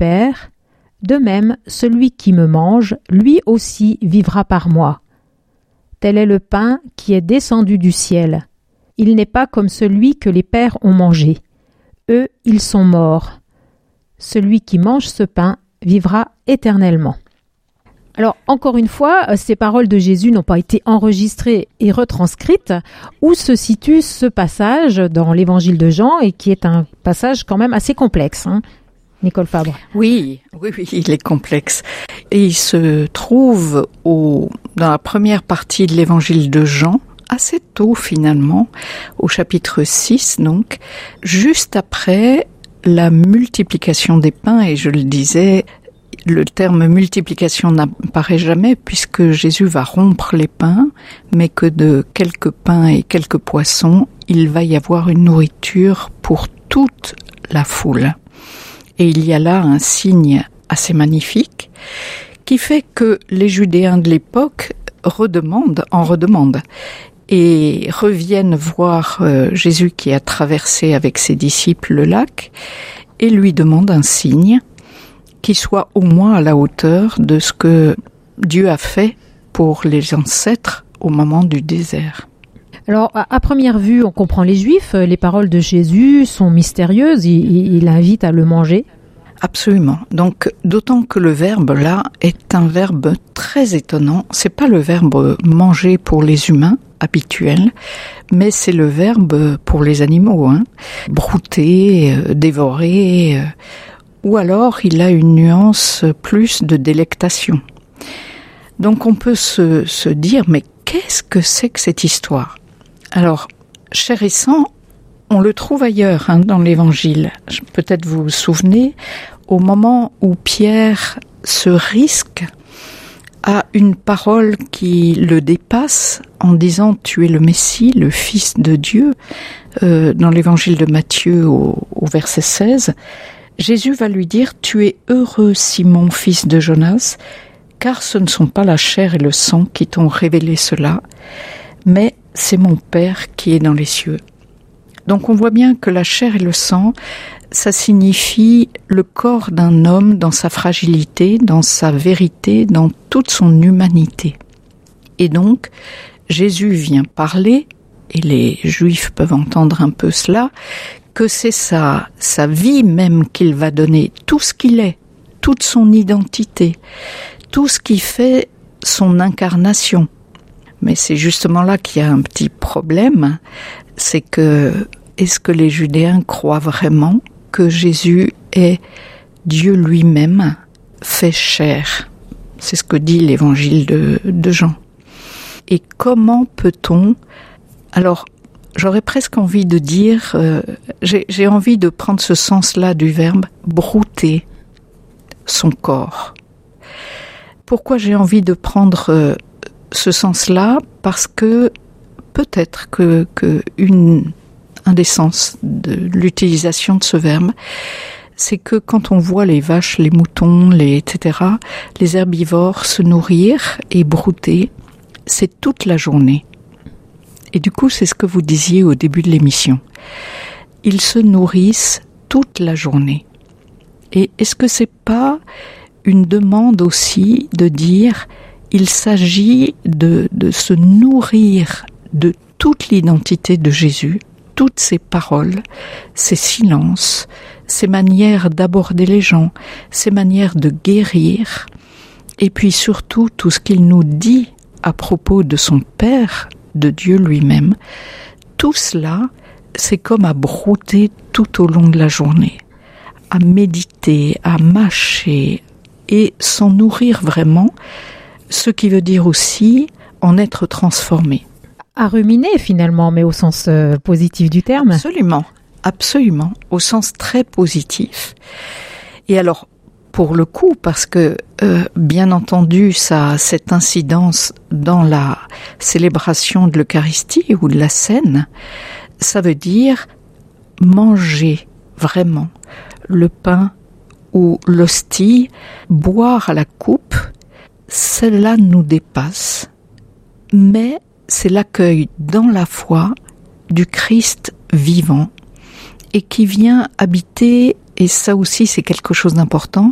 Père, de même celui qui me mange, lui aussi vivra par moi. Tel est le pain qui est descendu du ciel. Il n'est pas comme celui que les pères ont mangé. Eux, ils sont morts. Celui qui mange ce pain vivra éternellement. Alors, encore une fois, ces paroles de Jésus n'ont pas été enregistrées et retranscrites. Où se situe ce passage dans l'évangile de Jean et qui est un passage quand même assez complexe, Nicole Fabre? Oui, il est complexe. Et il se trouve dans la première partie de l'évangile de Jean, assez tôt finalement, au chapitre 6 donc, juste après la multiplication des pains, et je le disais, le terme multiplication n'apparaît jamais puisque Jésus va rompre les pains, mais que de quelques pains et quelques poissons, il va y avoir une nourriture pour toute la foule. Et il y a là un signe assez magnifique qui fait que les Judéens de l'époque en redemandent et reviennent voir Jésus qui a traversé avec ses disciples le lac et lui demandent un signe qui soit au moins à la hauteur de ce que Dieu a fait pour les ancêtres au moment du désert. Alors, à première vue, on comprend les Juifs, les paroles de Jésus sont mystérieuses, il invite à le manger. Absolument. Donc, d'autant que le verbe là est un verbe très étonnant. C'est pas le verbe manger pour les humains habituel, mais c'est le verbe pour les animaux, brouter, dévorer, ou alors il a une nuance plus de délectation. Donc on peut se dire, mais qu'est-ce que c'est que cette histoire? Alors, chair et sang, on le trouve ailleurs dans l'Évangile. Peut-être vous vous souvenez, au moment où Pierre se risque à une parole qui le dépasse en disant « Tu es le Messie, le Fils de Dieu », dans l'Évangile de Matthieu au verset 16, Jésus va lui dire « Tu es heureux, Simon, fils de Jonas, car ce ne sont pas la chair et le sang qui t'ont révélé cela, mais c'est mon Père qui est dans les cieux. » Donc on voit bien que la chair et le sang, ça signifie le corps d'un homme dans sa fragilité, dans sa vérité, dans toute son humanité. Et donc, Jésus vient parler, et les Juifs peuvent entendre un peu cela, que c'est sa vie même qu'il va donner, tout ce qu'il est, toute son identité, tout ce qui fait son incarnation. Mais c'est justement là qu'il y a un petit problème, c'est que est-ce que les Judéens croient vraiment que Jésus est Dieu lui-même fait chair? C'est ce que dit l'évangile de Jean. Et comment peut-on... Alors, j'aurais presque envie de dire, j'ai envie de prendre ce sens-là du verbe, brouter son corps. Pourquoi j'ai envie de prendre ce sens-là? Parce que peut-être que un des sens de l'utilisation de ce verbe, c'est que quand on voit les vaches, les moutons, etc., les herbivores se nourrir et brouter, c'est toute la journée. Et du coup, c'est ce que vous disiez au début de l'émission. Ils se nourrissent toute la journée. Et est-ce que c'est pas une demande aussi de dire, il s'agit de se nourrir de toute l'identité de Jésus, toutes ses paroles, ses silences, ses manières d'aborder les gens, ses manières de guérir, et puis surtout tout ce qu'il nous dit à propos de son Père, de Dieu lui-même. Tout cela, c'est comme à brouter tout au long de la journée, à méditer, à mâcher et s'en nourrir vraiment, ce qui veut dire aussi en être transformé. À ruminer finalement, mais au sens positif du terme. Absolument, absolument, au sens très positif. Et alors, pour le coup, parce que bien entendu, ça a cette incidence dans la célébration de l'Eucharistie ou de la scène, ça veut dire manger vraiment le pain ou l'hostie, boire à la coupe, cela nous dépasse, mais c'est l'accueil dans la foi du Christ vivant et qui vient habiter, et ça aussi c'est quelque chose d'important,